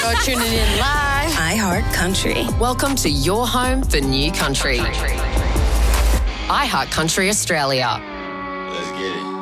You're tuning in live. iHeart Country. Welcome to your home for new country. iHeart Country Australia. Let's get it.